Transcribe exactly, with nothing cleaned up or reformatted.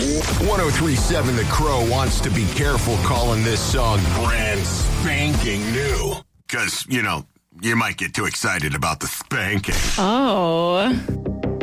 one oh three point seven The Crow wants to be careful calling this song brand spanking new. Because, you know, you might get too excited about the spanking. Oh.